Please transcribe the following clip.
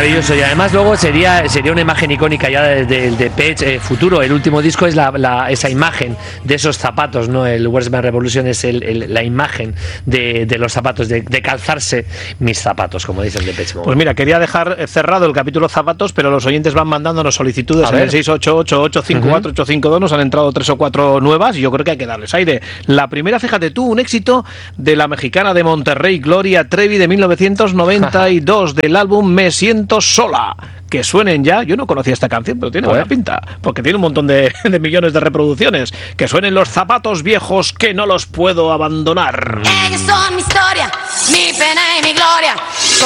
Maravilloso, y además luego sería una imagen icónica ya de Depeche Futuro. El último disco es esa imagen de esos zapatos, ¿no? El Where's My Revolution es la imagen de los zapatos, de calzarse mis zapatos, como dice el Depeche Mode. Pues mira, quería dejar cerrado el capítulo zapatos, pero los oyentes van mandándonos solicitudes en el 688-854-852. Nos han entrado 3 o 4 nuevas y yo creo que hay que darles aire. La primera, fíjate tú, un éxito de la mexicana de Monterrey, Gloria Trevi, de 1992, del álbum Me Siento Sola. Que suenen ya, yo no conocía esta canción, pero tiene buena pinta, porque tiene un montón de millones de reproducciones. Que suenen los zapatos viejos que no los puedo abandonar. Ellos son mi historia, mi pena y mi gloria.